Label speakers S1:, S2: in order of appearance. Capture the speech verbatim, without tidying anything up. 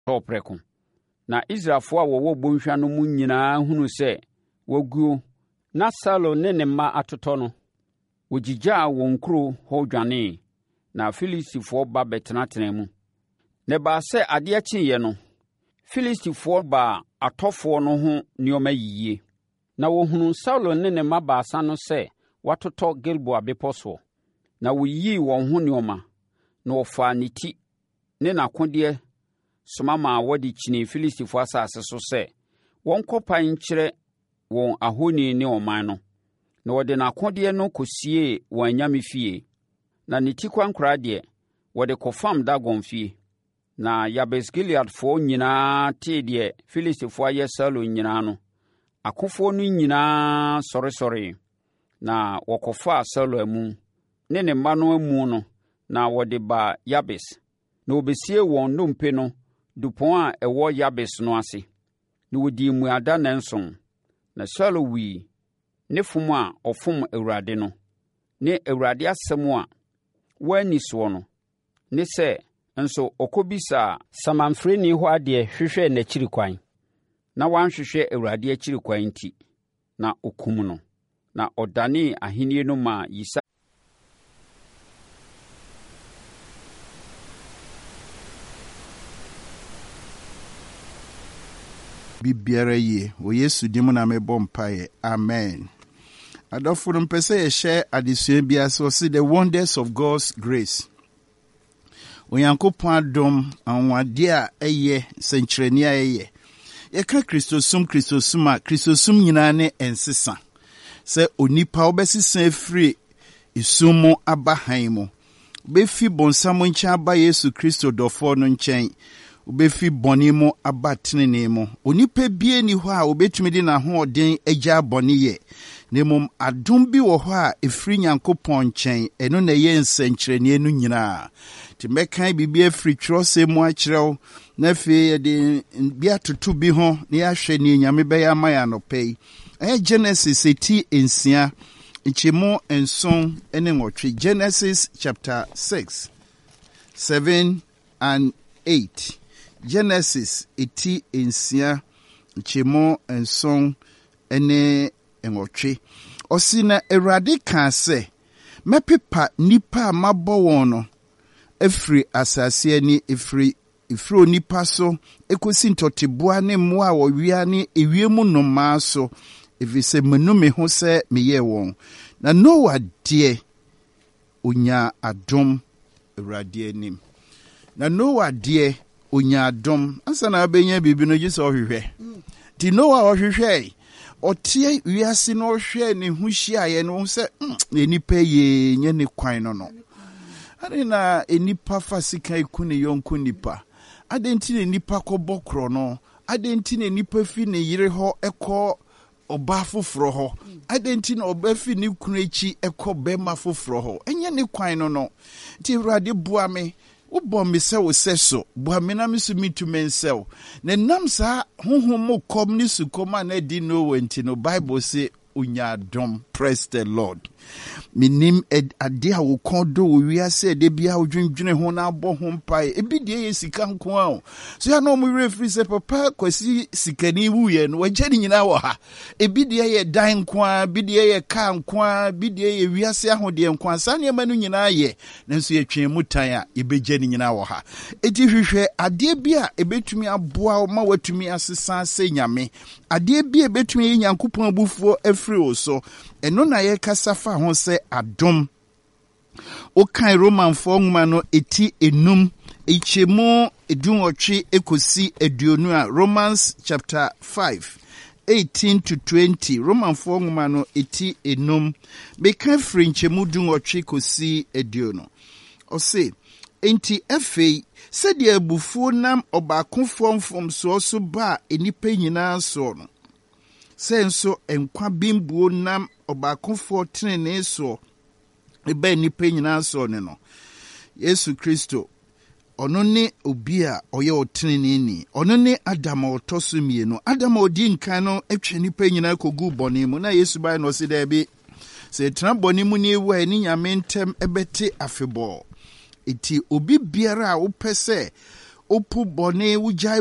S1: preko. Na Israelfo a wɔwɔ bɔnhwa no mu nyinaa hunu sɛ waguo na Saulo ne ne mma atotɔ no, wɔgyigyaa wɔn kuro hɔ dwanee, na Filistifoɔ ba bɛtenatena mu. Na ɛbaa sɛ adeɛ kyeeɛ no, Filistifoɔ baa atɔfoɔ no ho nneɛma yiyie. Na wɔhunu Saulo ne ne mma baasa no sɛ watotɔ Gilboa bepɔ soɔ. Na wɔyiyii wɔn ho nneɛma, na wɔfaa ne ti ne n'akodeɛ soma maa wɔde kyinii Filistifoɔ asase so sɛ wɔnkɔpan nkyerɛ wɔn ahoni ne ɔman no. Na wɔde n'akodeɛ no kɔsiee wɔn anyame fie. Na ne ti kwankora deɛ, wɔde kɔfam Dagon fie. Na Yabes Gileadfoɔ nyinaa tee deɛ Filistifoɔ ayɛ Saulo nyinaa no, akofoɔ no nyinaa sɔresɔree. Na wɔkɔfaa Saulo amu ne ne mma no amu no, na wɔde baa Yabes. Na wɔbɛsie wɔn nnompe no dupɔn a ɛwɔ Yabes no ase. Na wɔdii mmuada nnanson. Na Saulo wui ne fom a ɔfom Awurade no, ne Awurade asɛm a wɔanni soɔ no, ne sɛ nso ɔkɔbisaa samanfrɛni hɔ adeɛ hwehwɛ n'akyiri kwan. Na wanhwehwɛ Awurade akyiri kwan nti, na ɔkum no. Na ɔdanee ahennie no maa Yisa.
S2: Bibiara ye, o Yesu dimu na mebɔ mpaeɛ. Amen. Adɔfo no mpɛ sɛ yɛhyɛ adesua bi ase ɔse the wonders of God's grace. Onyankopɔn adom anwade a ɛyɛ sɛnkyerɛnne a ɛyɛ. Yɛka Kristosum Kristosum a Kristosum nyinaa ne ɛnsesa. Sɛ onipa wobɛsesa afiri isum mu aba han mu. Wobɛfi bɔnsam nkyɛn aba Yesu Kristo dɔfoɔ no nkyɛn. Wobɛfi bɔne mu aba tenene mu. Onipa bie ni hɔ a wobɛtumi de n'ahoɔden agya bɔne yɛ. Na mmom adom bi wɔ hɔ a ɛfiri Nyankopɔn nkyɛn, ɛno na ɛyɛ nsɛnkyerɛnne no nyinaa. Nti mɛkan biribi afiri Twerɛsɛm mu akyerɛ wo, na afei yɛde bi atoto bi ho na yɛahwɛ ne Nyame bɛyɛ ama yɛ anɔpa yi. Ɛyɛ Genesis eti nsia, nkyɛmu nson ne nwɔtwe. Genesis chapter six, seven and eight. Genesis eti nsia, nkyɛmu nson ne nwɔtwe. Ɔsi na Awurade kaa sɛ, mɛpepa nipa a mabɔ wɔn no afiri asase ani, efiri efiri onipa so, ekosi ntɔteboa ne mmoa a wɔwia ne ewiem nnomaa so, efiri sɛ menu me ho sɛ meyɛ wɔn. Na Noa deɛ onya adom Awurade anim. Na Noa deɛ onya adom. Ansa na abɛnya bibi no gye sɛ ɔhwehwɛ. Ti Noa ɔhwehwɛ ɔtie wiase no ɔhwɛ ne ho hyiaeɛ no sɛ enipa ye nye ne kwan no no. Ade na enipa fa sika iku ne yonko nipa. Ade nti ne nipa kɔbɔ korɔ no. Ade nti ne nipa fi ne yere hɔ ɛkɔ ɔba foforo hɔ. Ade nti na ɔba fi ne kunu akyi ɛkɔ bɛma foforo hɔ. Enye ne kwan no no. Ti Awurade boa me. Wobɔ me sɛ wo sɛ so. Boa me na me so mitu me nsɛw. Ne nam saa honhom mo kom ne sukom a na di no wenti no Bible say unya adom. Praise the Lord. Minim ade a wo kon do wo wiase de bia wo dwendwene ho na abɔ ho mpae. Ebi de ye sika nko a. So ya no mo refri se papa kwasi sikani wuye no wagye ni nyina wɔ ha. Ebi de ye dan nko a, bi de ye ka nko a, bi de ye wiase ahode nko a. Sa ne ma no nyina ye. Nanso ye twen mu tan a ebegye ni nyina wɔ ha. Eti hwehwɛ ade bi a ebetumi aboa ma watumi asesa se nyame. Ade bi ebetumi ye Nyankopɔn abufuo afiri wo so. Eno na ye kasa fa ho se adom. Okan Romanfo nwoma no eti enum ichemu edunwotwe ekosi eduonu a Romans chapter five, eighteen to twenty. Romanfo nwoma no eti enum beka firi nchemu dunwotwe kosi eduonu. Ose enti afei sɛdeɛ abufuo nam ɔbaakofo mfomsoɔ so ba enipa nyinaa so no. Sɛ nso enkwa bimbuo nam ɔbaakofo tenene so eba enipa nyinaa so ne no. Yesu Kristo ɔno ne obi a ɔyɛ ɔtenene ni. Ɔno ne Adam a ɔtɔ so mmienu. Adam a odi nkan no atwa nipa nyinaa kogu bɔne mu. Na Yesu bai no se da bi sɛ tena bɔne mu ne ewu a ne nyame ntem ebete afebɔ. Eti obi biara a wopɛ sɛ wopo bɔne wogyae